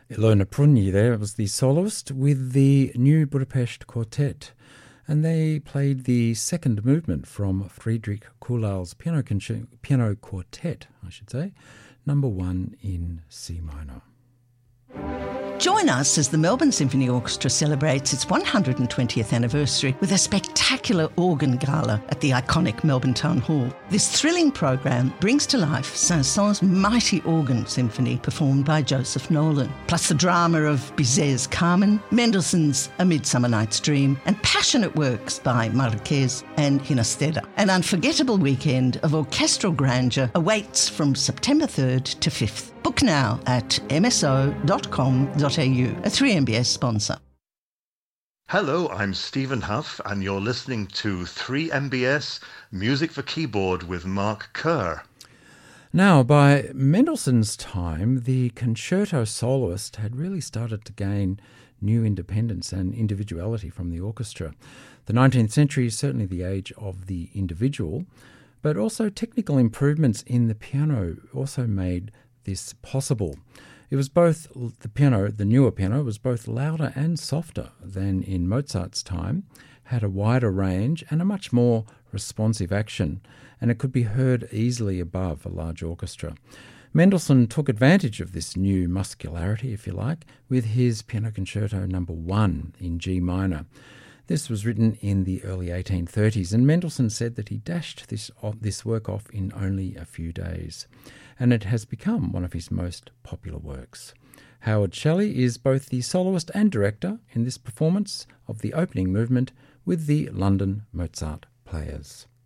Ilona Prunyi there was the soloist with the New Budapest Quartet, and they played the second movement from Friedrich Kuhlal's piano quartet, number 1 in C minor. Join us as the Melbourne Symphony Orchestra celebrates its 120th anniversary with a spectacular organ gala at the iconic Melbourne Town Hall. This thrilling program brings to life Saint-Saëns' mighty organ symphony performed by Joseph Nolan, plus the drama of Bizet's Carmen, Mendelssohn's A Midsummer Night's Dream, and passionate works by Marquez and Ginastera. An unforgettable weekend of orchestral grandeur awaits from September 3rd to 5th. Book now at mso.com.au, a 3MBS sponsor. Hello, I'm Stephen Huff, and you're listening to 3MBS Music for Keyboard with Mark Kerr. Now, by Mendelssohn's time, the concerto soloist had really started to gain new independence and individuality from the orchestra. The 19th century is certainly the age of the individual, but also technical improvements in the piano also made this possible. It was both the newer piano was both louder and softer than in Mozart's time, had a wider range and a much more responsive action, and it could be heard easily above a large orchestra. Mendelssohn took advantage of this new muscularity, if you like, with his Piano Concerto number 1 in G minor. This was written in the early 1830s, and Mendelssohn said that he dashed this work off in only a few days, and it has become one of his most popular works. Howard Shelley is both the soloist and director in this performance of the opening movement with the London Mozart Players.